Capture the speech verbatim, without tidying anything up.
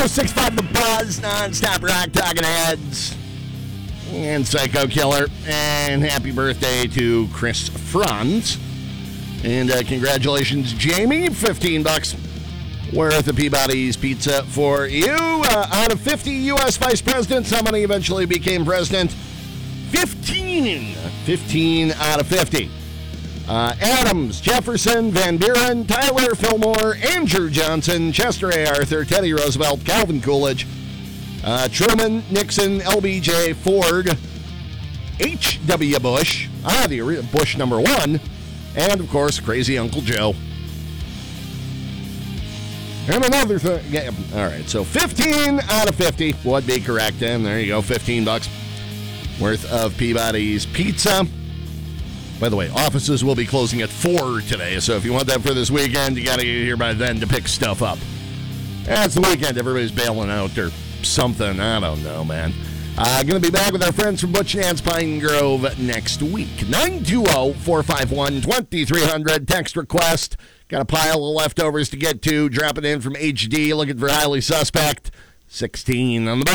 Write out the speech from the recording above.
oh six five The Buzz, non-stop rock talking heads, and Psycho Killer. And happy birthday to Chris Franz. And uh, congratulations, Jamie. fifteen bucks worth of Peabody's Pizza for you. Uh, out of fifty U S vice presidents, how many eventually became president? fifteen. fifteen out of fifty. Uh, Adams, Jefferson, Van Buren, Tyler Fillmore, Andrew Johnson, Chester A. Arthur, Teddy Roosevelt, Calvin Coolidge, uh, Truman, Nixon, L B J, Ford, H W. Bush, ah, the Bush number one, and, of course, Crazy Uncle Joe. And another thing. Yeah, all right, so fifteen out of fifty would be correct. And there you go, fifteen bucks worth of Peabody's Pizza. By the way, offices will be closing at four today, so if you want that for this weekend, you got to get here by then to pick stuff up. That's the weekend. Everybody's bailing out or something. I don't know, man. Uh, going to be back with our friends from Butch Nance Pine Grove next week. nine two zero, four five one, two three zero zero. Text request. Got a pile of leftovers to get to. Dropping in from H D. Looking for highly suspect. sixteen on the